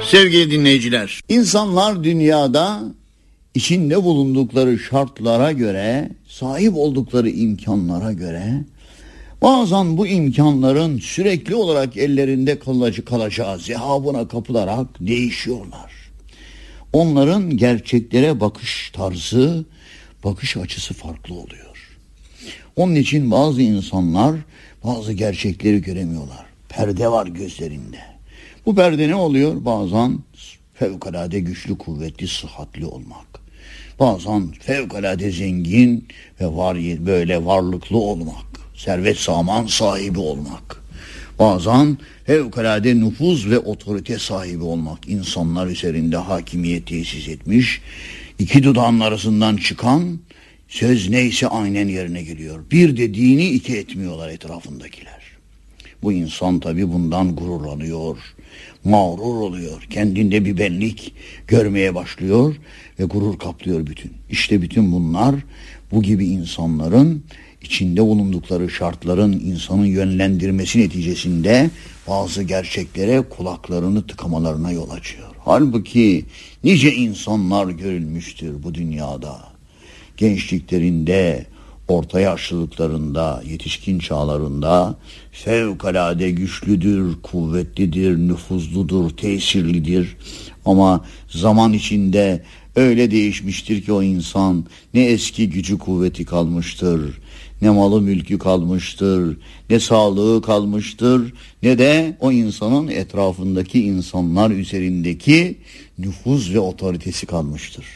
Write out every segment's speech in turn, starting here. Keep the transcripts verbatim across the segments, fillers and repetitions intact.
Sevgili dinleyiciler, insanlar dünyada içinde bulundukları şartlara göre, sahip oldukları imkanlara göre, bazen bu imkanların sürekli olarak ellerinde kalıcı kalacağı zehabına kapılarak değişiyorlar. Onların gerçeklere bakış tarzı, bakış açısı farklı oluyor. Onun için bazı insanlar bazı gerçekleri göremiyorlar. Perde var gözlerinde. Bu perde ne oluyor? Bazen fevkalade güçlü, kuvvetli, sıhhatli olmak. Bazen fevkalade zengin ve var böyle varlıklı olmak. Servet saman sahibi olmak. Bazen fevkalade nüfuz ve otorite sahibi olmak. İnsanlar üzerinde hakimiyet tesis etmiş. İki dudağın arasından çıkan söz neyse aynen yerine geliyor. Bir dediğini iki etmiyorlar etrafındakiler. Bu insan tabii bundan gururlanıyor, mağrur oluyor. Kendinde bir benlik görmeye başlıyor ve gurur kaplıyor bütün. İşte bütün bunlar bu gibi insanların içinde bulundukları şartların insanı yönlendirmesi neticesinde bazı gerçeklere kulaklarını tıkamalarına yol açıyor. Halbuki nice insanlar görülmüştür bu dünyada. Gençliklerinde, orta yaşlılıklarında, yetişkin çağlarında fevkalade güçlüdür, kuvvetlidir, nüfuzludur, tesirlidir. Ama zaman içinde öyle değişmiştir ki o insan ne eski gücü kuvveti kalmıştır, ne malı mülkü kalmıştır, ne sağlığı kalmıştır, ne de o insanın etrafındaki insanlar üzerindeki nüfuz ve otoritesi kalmıştır.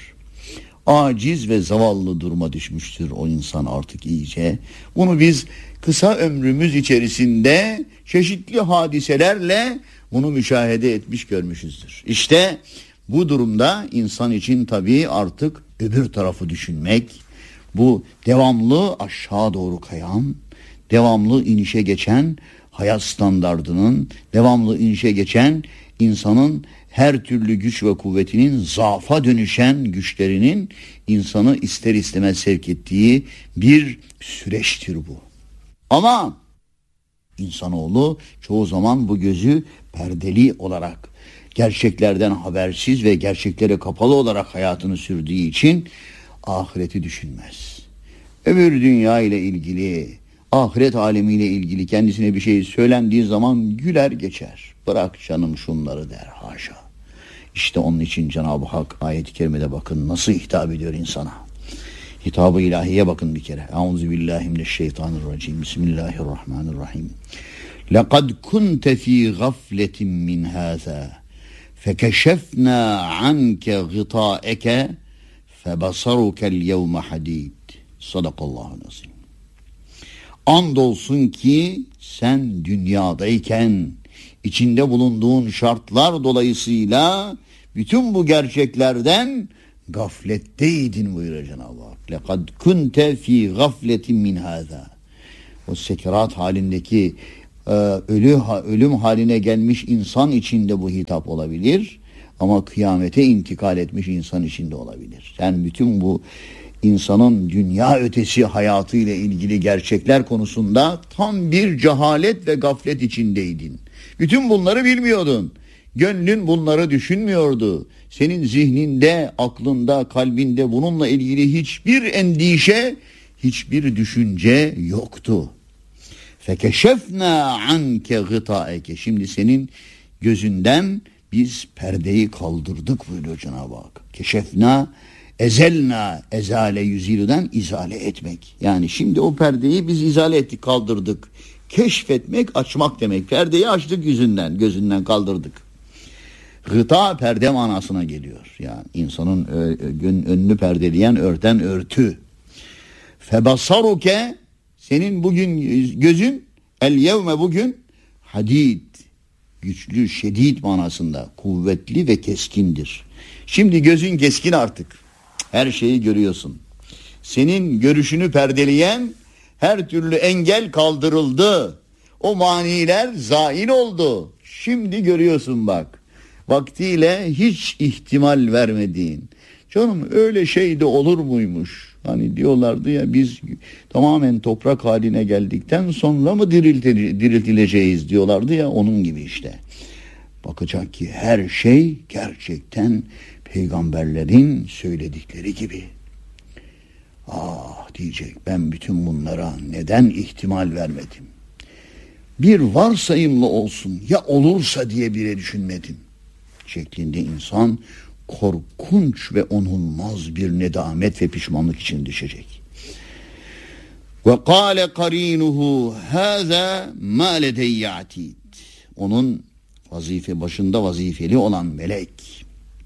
Aciz ve zavallı duruma düşmüştür o insan artık iyice. Bunu biz kısa ömrümüz içerisinde çeşitli hadiselerle bunu müşahede etmiş görmüşüzdür. İşte bu durumda insan için tabii artık öbür tarafı düşünmek, bu devamlı aşağı doğru kayan, devamlı inişe geçen hayat standardının, devamlı inişe geçen insanın her türlü güç ve kuvvetinin zaafa dönüşen güçlerinin insanı ister istemez sevk ettiği bir süreçtir bu. Ama insanoğlu çoğu zaman bu gözü perdeli olarak, gerçeklerden habersiz ve gerçeklere kapalı olarak hayatını sürdüğü için ahireti düşünmez. Öbür dünya ile ilgili, ahiret alemiyle ilgili kendisine bir şey söylendiği zaman güler geçer. Bırak canım şunları der, haşa. İşte onun için Cenab-ı Hak ayet-i kerimede bakın nasıl hitap ediyor insana. Hitabı ilahiye bakın bir kere. Euzubillahimineşşeytanirracim. Bismillahirrahmanirrahim. لَقَدْ كُنْتَ ف۪ي غَفْلَةٍ مِّنْ هَذَا فَكَشَفْنَا عَنْكَ غِطَاءَكَ فَبَصَرُكَ الْيَوْمَ حَد۪يدٍ. Sadakallahu azim. Andolsun ki sen dünyadayken içinde bulunduğun şartlar dolayısıyla bütün bu gerçeklerden gafletteydin buyuruyor Cenab-ı Hak. لَقَدْ كُنْتَ ف۪ي غَفْلَةٍ مِّنْ هَذَا. O sekerat halindeki e, ölü ölüm haline gelmiş insan içinde bu hitap olabilir. Ama kıyamete intikal etmiş insan içinde olabilir. Sen bütün bu insanın dünya ötesi hayatı ile ilgili gerçekler konusunda tam bir cehalet ve gaflet içindeydin. Bütün bunları bilmiyordun. Gönlün bunları düşünmüyordu. Senin zihninde, aklında, kalbinde bununla ilgili hiçbir endişe, hiçbir düşünce yoktu. Fekeşefna anke gıtaeke. Şimdi senin gözünden biz perdeyi kaldırdık buyuruyor Cenab-ı Hak. Keşefna, ezelna, ezale yüzilüden izale etmek. Yani şimdi o perdeyi biz izale ettik, kaldırdık. Keşfetmek, açmak demek. Perdeyi açtık yüzünden, gözünden kaldırdık. Gıta perde manasına geliyor. Yani insanın önünü perdeleyen, örten örtü. Febasaruke, senin bugün gözün, el yevme bugün, hadid, güçlü, şedid manasında, kuvvetli ve keskindir. Şimdi gözün keskin artık. Her şeyi görüyorsun. Senin görüşünü perdeleyen her türlü engel kaldırıldı. O maniler zail oldu. Şimdi görüyorsun bak. Vaktiyle hiç ihtimal vermediğin. Canım öyle şey de olur muymuş? Hani diyorlardı ya biz tamamen toprak haline geldikten sonra mı diriltileceğiz diyorlardı ya, onun gibi işte. bakacak ki her şey gerçekten peygamberlerin söyledikleri gibi. Ah diyecek, ben bütün bunlara neden ihtimal vermedim? Bir varsayımlı olsun, ya olursa diye bile düşünmedim şeklinde insan korkunç ve onulmaz bir nedamet ve pişmanlık için düşecek. Ve kâle karînuhu hâzâ mâ ledeyye atîd. Onun vazife başında vazifeli olan melek,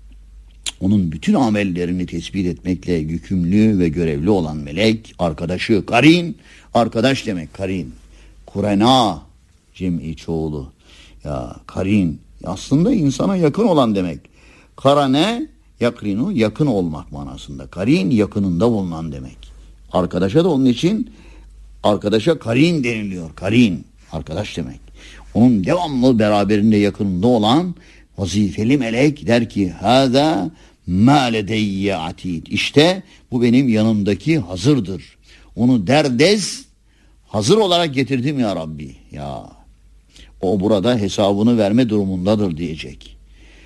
onun bütün amellerini tespit etmekle yükümlü ve görevli olan melek, arkadaşı, karin, arkadaş demek, karin. Kurena cem'i çoğulu. Ya karin aslında insana yakın olan demek. Karane yakrinu, yakın olmak manasında. Karin yakınında bulunan demek. Arkadaşa da onun için arkadaşa karin deniliyor. Karin arkadaş demek. Onun devamlı beraberinde yakınında olan vazifeli melek der ki hâzâ mâ ledeyye atîd. İşte bu benim yanımdaki hazırdır. Onu derdez hazır olarak getirdim ya Rabbi. Ya o burada hesabını verme durumundadır diyecek.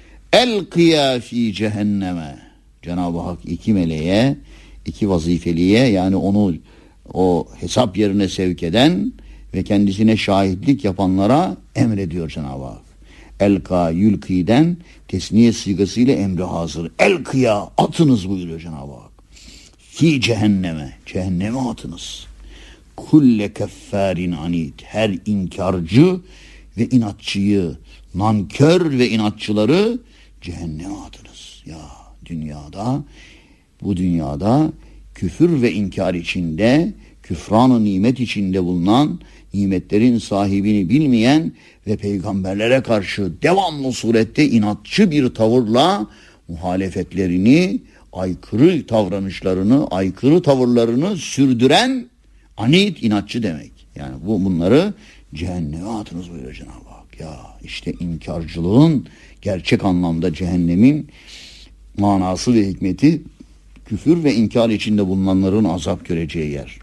El-kıyâ fî cehenneme. Cenab-ı Hak iki meleğe, iki vazifeliye, yani onu o hesap yerine sevk eden ve kendisine şahitlik yapanlara emrediyor Cenab-ı Hak. El-kâ yülkîden tesniye sigasıyla emri hazır. El-kıyâ atınız buyuruyor Cenab-ı Hak. Fî cehenneme, cehenneme atınız. Kulle keffârin anîd. Her inkarcı ve inatçıyı, nankör ve inatçıları cehenneme atınız. Ya dünyada, bu dünyada küfür ve inkar içinde, küfran-ı nimet içinde bulunan, nimetlerin sahibini bilmeyen ve peygamberlere karşı devamlı surette inatçı bir tavırla muhalefetlerini, aykırı davranışlarını, aykırı tavırlarını sürdüren anid, inatçı demek. Yani bu bunları cehenneme atınız buyuruyor Cenab-ı Hak. Ya işte inkarcılığın gerçek anlamda cehennemin manası ve hikmeti, küfür ve inkar içinde bulunanların azap göreceği yer.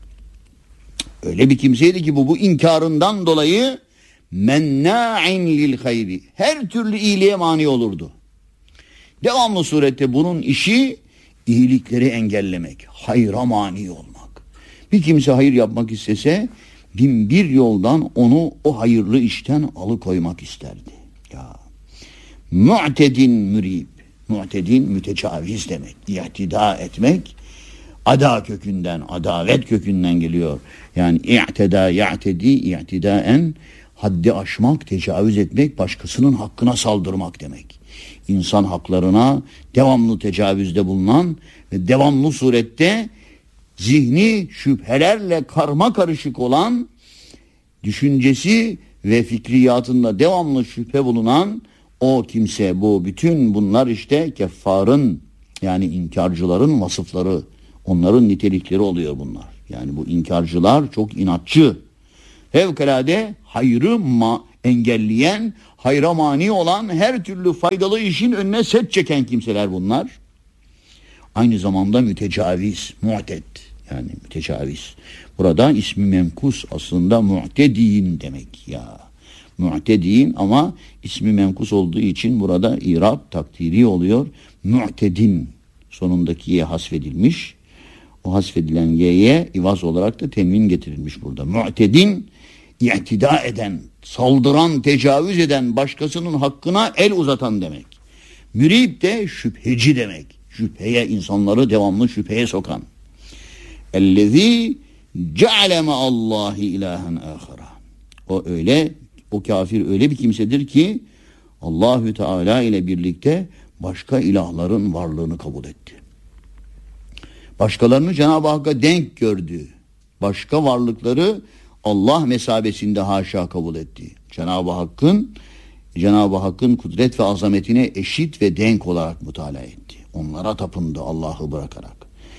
Öyle bir kimseydi ki bu bu inkarından dolayı mennâ'in lil hayri, her türlü iyiliğe mani olurdu. Devamlı surette bunun işi iyilikleri engellemek, hayra mani olmak. Bir kimse hayır yapmak istese bin bir yoldan onu o hayırlı işten alıkoymak isterdi. Ya mu'tedin mürib, mu'tedin mütecaviz demek, ihtida etmek. Ada kökünden, adavet kökünden geliyor. Yani i'teda ya'tedi i'tidaen, haddi aşmak, tecavüz etmek, başkasının hakkına saldırmak demek. İnsan haklarına devamlı tecavüzde bulunan ve devamlı surette zihni şüphelerle karma karışık olan, düşüncesi ve fikriyatında devamlı şüphe bulunan o kimse, bu bütün bunlar işte keffarın, yani inkarcıların vasıfları, onların nitelikleri oluyor bunlar. Yani bu inkarcılar çok inatçı, fevkalade hayrı ma engelleyen, hayra mani olan, her türlü faydalı işin önüne set çeken kimseler bunlar. Aynı zamanda mütecaviz, mu'ted, yani mütecaviz. Burada ismi memkus aslında mu'tedin demek ya. Mu'tedin ama ismi memkus olduğu için burada irab takdiri oluyor. Mu'tedin sonundaki ye hasfedilmiş. O hasfedilen ye'ye ivaz olarak da tenvin getirilmiş burada. Mu'tedin, i'tida eden, saldıran, tecavüz eden, başkasının hakkına el uzatan demek. Mürib de şüpheci demek. Şüpheye, insanları devamlı şüpheye sokan. Ellezî ceale me'allâhi ilahen âkhara. O öyle, o kafir öyle bir kimsedir ki Allahü Teala ile birlikte başka ilahların varlığını kabul etti. Başkalarını Cenab-ı Hakk'a denk gördü. Başka varlıkları Allah mesabesinde haşa kabul etti. Cenab-ı Hakk'ın Cenab-ı Hakk'ın kudret ve azametine eşit ve denk olarak mutala etti. Onlara tapındı Allah'ı bırakarak.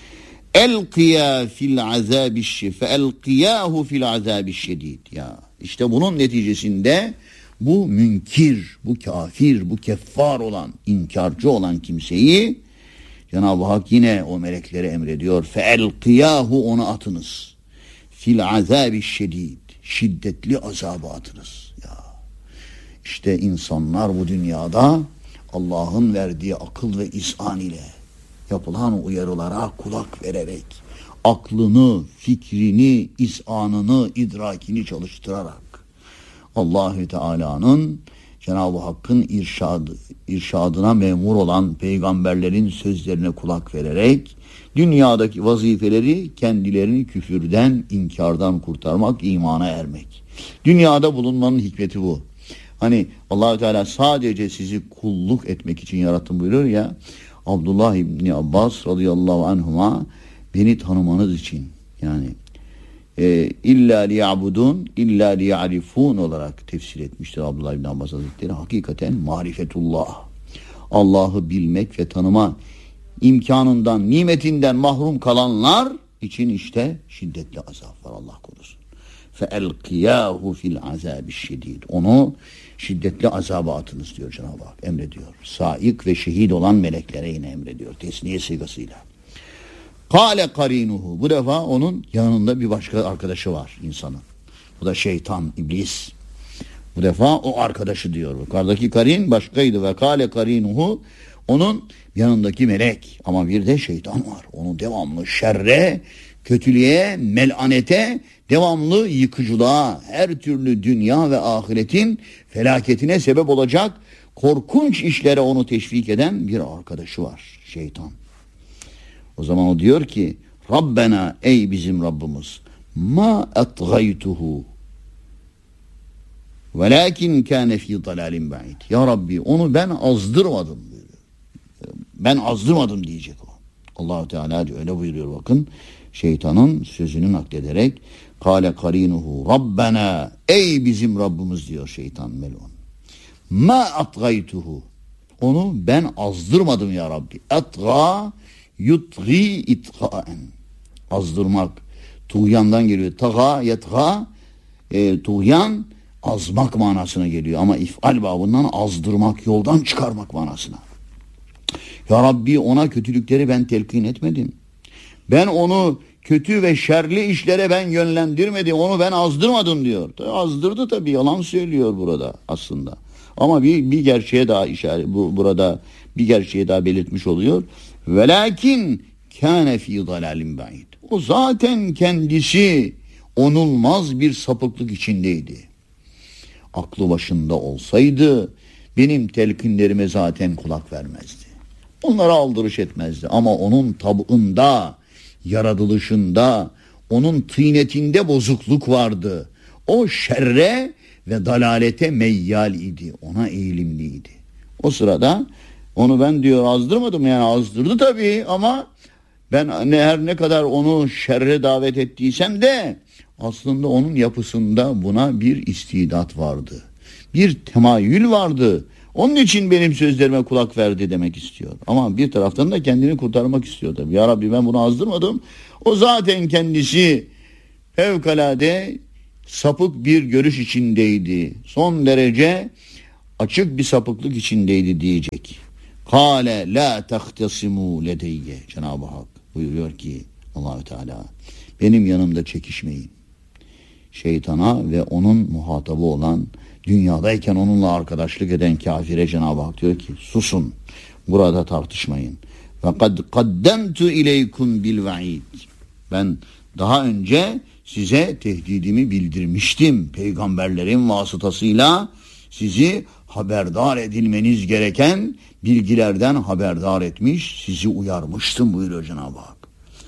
El-kıyâ fil azâbiş fe el-kıyâhu fil azâbişşedîd. Ya işte bunun neticesinde bu münkir, bu kafir, bu keffar olan, inkarcı olan kimseyi Cenab-ı Hak yine o meleklere emrediyor. Fe el-kıyâhu, onu atınız. Fil azâbişşedîd, şiddetli azaba atınız. Ya İşte insanlar bu dünyada Allah'ın verdiği akıl ve ihsan ile yapılan uyarılara kulak vererek, aklını, fikrini, ihsanını, idrakini çalıştırarak Allahü Teala'nın, Cenab-ı Hakk'ın irşadı, irşadına memur olan peygamberlerin sözlerine kulak vererek dünyadaki vazifeleri kendilerini küfürden, inkardan kurtarmak, imana ermek. Dünyada bulunmanın hikmeti bu. Hani Allah-u Teala sadece sizi kulluk etmek için yarattım buyuruyor ya, Abdullah İbni Abbas radıyallahu anhuma beni tanımanız için, yani e, illa liya'budun illa liya'rifun olarak tefsir etmiştir Abdullah İbni Abbas Hazretleri. Hakikaten marifetullah, Allah'ı bilmek ve tanıma imkanından, nimetinden mahrum kalanlar için işte şiddetli azap var, Allah korusun. فَاَلْقِيَاهُ فِي الْعَذَابِ الشَّد۪يدِ Onu şiddetli azaba atınız diyor Cenab-ı Hak, emrediyor. Saik ve şehit olan meleklere yine emrediyor, tesniye sigasıyla. Kale karinuhu, bu defa onun yanında bir başka arkadaşı var insanın. Bu da şeytan, iblis. Bu defa o arkadaşı diyor. Yukarıdaki karin başkaydı ve kale karinuhu, onun yanındaki melek, ama bir de şeytan var. Onu devamlı şerre, kötülüğe, melanete, devamlı yıkıcılığa, her türlü dünya ve ahiretin felaketine sebep olacak korkunç işlere onu teşvik eden bir arkadaşı var, şeytan. O zaman o diyor ki, Rabbena, ey bizim Rabbimiz, ma etgaytuhu velakin kâne fî dalâlin ba'id. Ya Rabbi, onu ben azdırmadım. Ben azdırmadım diyecek o. Allah-u Teala öyle buyuruyor, bakın. Şeytanın sözünü naklederek, kâle karinuhu Rabbena, ey bizim Rabbimiz diyor şeytan melun. Ma atgaytuhu, onu ben azdırmadım ya Rabbi. Etga yutgi itgaen, azdırmak. Tuğyandan geliyor. Taga yetga, e, tuğyan azmak manasına geliyor. Ama if'al babından azdırmak, yoldan çıkarmak manasına. Ya Rabbi, ona kötülükleri ben telkin etmedim. Ben onu kötü ve şerli işlere ben yönlendirmedim. Onu ben azdırmadım diyor. Azdırdı tabii, yalan söylüyor burada aslında. Ama bir, bir gerçeğe daha işaret, bu, burada bir gerçeğe daha belirtmiş oluyor. Velakin kâne fî dalâlin ba'id. O zaten kendisi onulmaz bir sapıklık içindeydi. Aklı başında olsaydı benim telkinlerime zaten kulak vermezdi. Onlara aldırış etmezdi. Ama onun tabında, yaratılışında, onun tıynetinde bozukluk vardı. O şerre ve dalalete meyyal idi. Ona eğilimliydi. O sırada onu ben diyor azdırmadım, yani azdırdı tabii, ama ben ne, her ne kadar onu şerre davet ettiysem de aslında onun yapısında buna bir istidat vardı. Bir temayül vardı. Onun için benim sözlerime kulak verdi demek istiyor. Ama bir taraftan da kendini kurtarmak istiyor tabii. Ya Rabbi, ben bunu azdırmadım. O zaten kendisi fevkalade sapık bir görüş içindeydi. Son derece açık bir sapıklık içindeydi diyecek. Kâle lâ tehtesimu ledeyye. Cenab-ı Hak buyuruyor ki, Allah-u Teala, benim yanımda çekişmeyin. Şeytana ve onun muhatabı olan, dünyadayken onunla arkadaşlık eden kafire Cenab-ı Hak diyor ki, susun, burada tartışmayın. Ve kad kaddemtu ileykum bil vaid. Ben daha önce size tehdidimi bildirmiştim. Peygamberlerin vasıtasıyla sizi haberdar edilmeniz gereken bilgilerden haberdar etmiş, sizi uyarmıştım buyuruyor Cenab-ı Hak.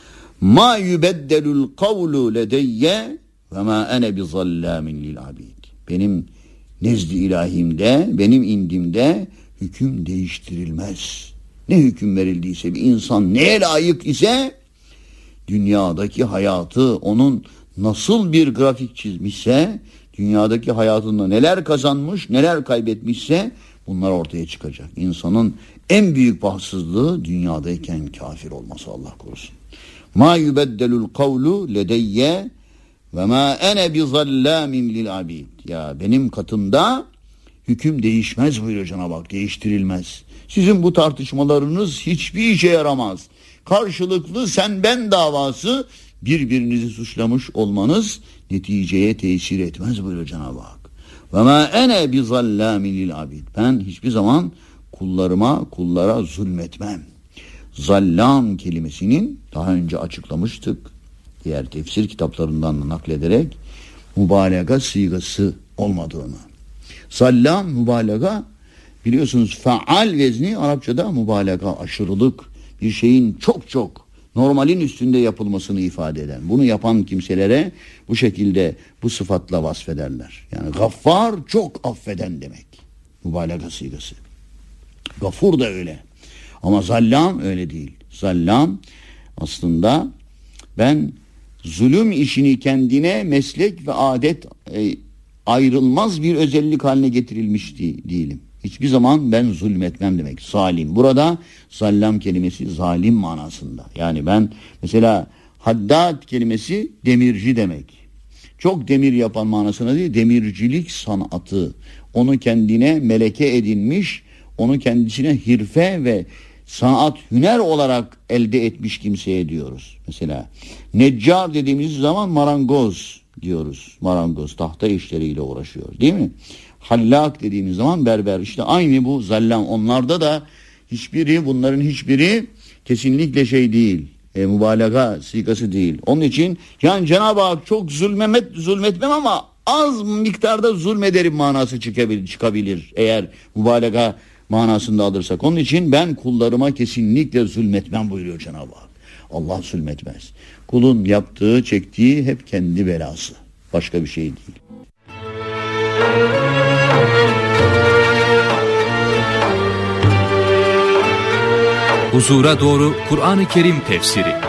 Ma yubeddelul kavlu ledeyye ve ma ene bi zallamin lil abid. Benim nezd-i ilahimde, benim indimde hüküm değiştirilmez. Ne hüküm verildiyse, bir insan neye layık ise, dünyadaki hayatı onun nasıl bir grafik çizmişse, dünyadaki hayatında neler kazanmış, neler kaybetmişse bunlar ortaya çıkacak. İnsanın en büyük bahtsızlığı dünyadayken kafir olması, Allah korusun. Ma yubeddelul kavlu ledeyye ve ma ene bi zallamin lil abid. Ya benim katımda hüküm değişmez buyuruyor Cenab-ı Hak, değiştirilmez. Sizin bu tartışmalarınız hiçbir işe yaramaz. Karşılıklı sen ben davası, birbirinizi suçlamış olmanız neticeye tesir etmez buyuruyor Cenab-ı Hak. Ve ma ene bi zallamin lil abid. Ben hiçbir zaman kullarıma, kullara zulmetmem. Zallam kelimesinin daha önce açıklamıştık. Diğer tefsir kitaplarından naklederek mübalağa sigası olmadığını. Zallam mübalağa, biliyorsunuz faal vezni Arapçada mübalağa, aşırılık, bir şeyin çok çok normalin üstünde yapılmasını ifade eden. Bunu yapan kimselere bu şekilde bu sıfatla vasfederler. Yani gaffar çok affeden demek. Mübalağa sigası. Gafur da öyle. Ama zallam öyle değil. Zallam aslında ben zulüm işini kendine meslek ve adet e, ayrılmaz bir özellik haline getirilmiş değilim. Hiçbir zaman ben zulmetmem demek. Zalim. Burada zallam kelimesi zalim manasında. Yani ben mesela haddad kelimesi demirci demek. Çok demir yapan manasına değil, demircilik sanatı. Onu kendine meleke edinmiş, onu kendisine hirfe ve sanat, hüner olarak elde etmiş kimseye diyoruz. Mesela neccar dediğimiz zaman marangoz diyoruz. Marangoz tahta işleriyle uğraşıyor, değil mi? Hallak dediğimiz zaman berber. İşte aynı bu zallam. Onlarda da hiçbiri, bunların hiçbiri kesinlikle şey değil. E, mübalağa sigası değil. Onun için yani Cenab-ı Hak çok zulmemet, zulmetmem ama az miktarda zulmederim manası çıkabilir, çıkabilir. Eğer mübalağa manasında alırsak. Onun için ben kullarıma kesinlikle zulmetmem buyuruyor Cenab-ı Hak. Allah zulmetmez. Kulun yaptığı, çektiği hep kendi belası. Başka bir şey değil. Huzura Doğru Kur'an-ı Kerim Tefsiri.